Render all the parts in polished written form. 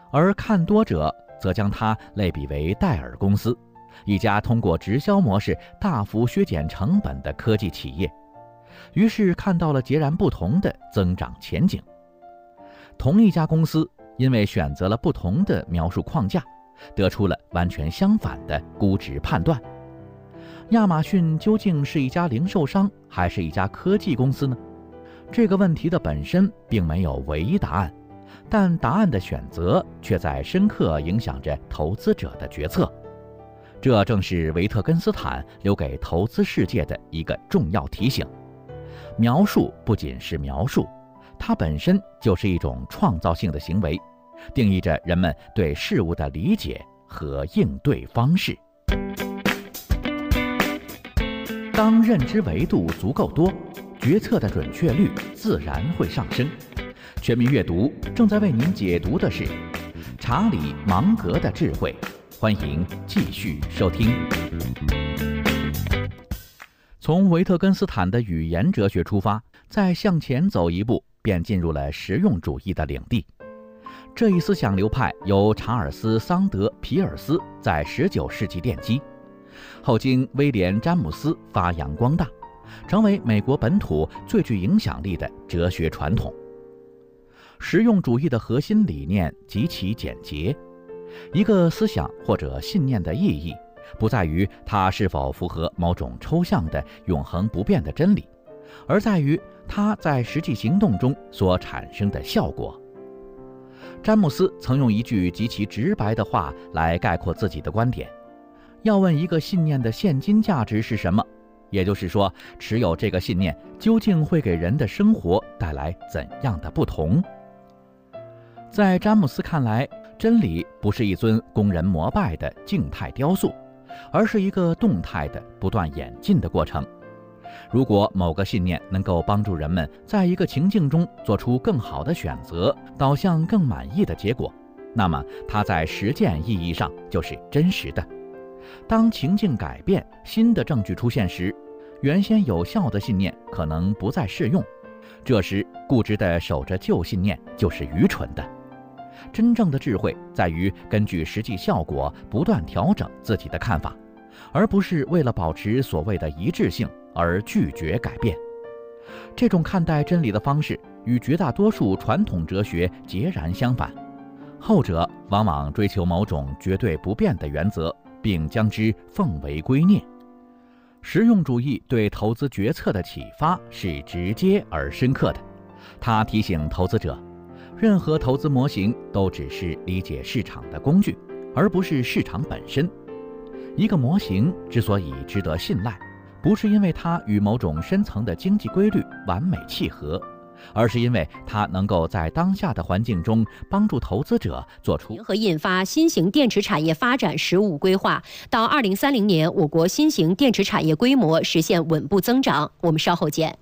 而看多者则将它类比为戴尔公司，一家通过直销模式大幅削减成本的科技企业，于是看到了截然不同的增长前景。同一家公司因为选择了不同的描述框架，得出了完全相反的估值判断。亚马逊究竟是一家零售商还是一家科技公司呢？这个问题的本身并没有唯一答案，但答案的选择却在深刻影响着投资者的决策。这正是维特根斯坦留给投资世界的一个重要提醒：描述不仅是描述，它本身就是一种创造性的行为，定义着人们对事物的理解和应对方式。当认知维度足够多，决策的准确率自然会上升。全民阅读正在为您解读的是查理芒格的智慧，欢迎继续收听。从维特根斯坦的语言哲学出发，再向前走一步，便进入了实用主义的领地。这一思想流派由查尔斯·桑德·皮尔斯在19世纪奠基，后经威廉·詹姆斯发扬光大，成为美国本土最具影响力的哲学传统。实用主义的核心理念极其简洁，一个思想或者信念的意义，不在于它是否符合某种抽象的永恒不变的真理，而在于它在实际行动中所产生的效果。詹姆斯曾用一句极其直白的话来概括自己的观点：要问一个信念的现金价值是什么，也就是说，持有这个信念究竟会给人的生活带来怎样的不同。在詹姆斯看来，真理不是一尊供人膜拜的静态雕塑，而是一个动态的不断演进的过程。如果某个信念能够帮助人们在一个情境中做出更好的选择，导向更满意的结果，那么它在实践意义上就是真实的。当情境改变，新的证据出现时，原先有效的信念可能不再适用，这时固执地守着旧信念就是愚蠢的。真正的智慧在于根据实际效果不断调整自己的看法，而不是为了保持所谓的一致性而拒绝改变。这种看待真理的方式与绝大多数传统哲学截然相反，后者往往追求某种绝对不变的原则，并将之奉为圭臬。实用主义对投资决策的启发是直接而深刻的，它提醒投资者，任何投资模型都只是理解市场的工具，而不是市场本身。一个模型之所以值得信赖，不是因为它与某种深层的经济规律完美契合，而是因为它能够在当下的环境中帮助投资者做出和印发新型电池产业发展15规划，到2030年，我国新型电池产业规模实现稳步增长。我们稍后见。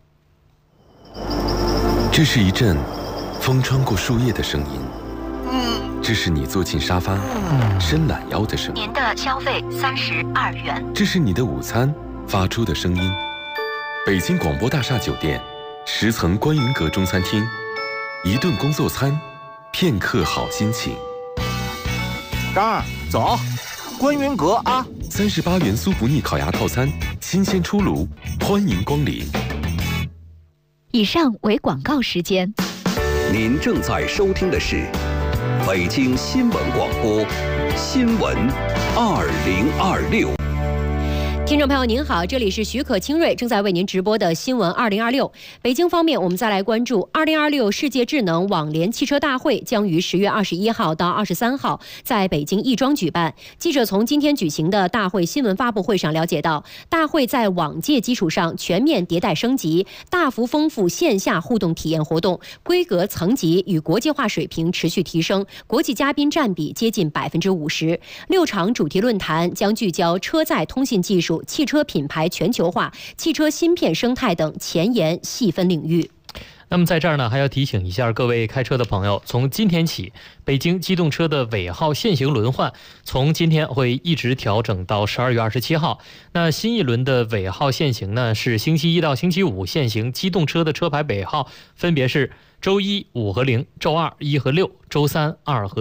这是一阵风穿过树叶的声音，这是你坐进沙发伸懒腰的声音。 您的消费32元。 这是你的午餐发出的声音。北京广播大厦酒店10层观云阁中餐厅，一顿工作餐，片刻好心情。 张儿，走，观云阁啊 ！38元酥不腻烤鸭套餐，新鲜出炉，欢迎光临。 以上为广告时间。 您正在收听的是北京新闻广播新闻2026。 听众朋友您好，这里是许可清瑞正在为您直播的新闻2026。北京方面，我们再来关注2026世界智能网联汽车大会将于10月21号到23号在北京亦庄举办。记者从今天举行的大会新闻发布会上了解到，大会在往届基础上全面迭代升级，大幅丰富线下互动体验活动，规格层级与国际化水平持续提升，国际嘉宾占比接近50%。6场主题论坛将聚焦车载通信技术、汽车品牌全球化、汽车芯片生态等前沿细分领域。 那么在这儿呢，还要提醒一下各位开车的朋友，从今天起，北京机动车的尾号限行轮换从今天会一直调整到12月27号。那新一轮的尾号限行呢，是星期一到星期五限行机动车的车牌尾号分别是周1 5和0，周2 1和6，周3 2和